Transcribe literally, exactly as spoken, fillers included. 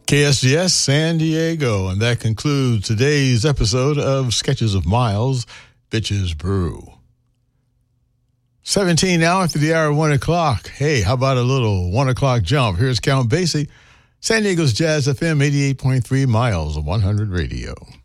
K S G S San Diego, and that concludes today's episode of Sketches of Miles, Bitches Brew. seventeen now after the hour of one o'clock. Hey, how about a little one o'clock jump? Here's Count Basie, San Diego's Jazz F M eighty-eight point three Miles of one hundred Radio.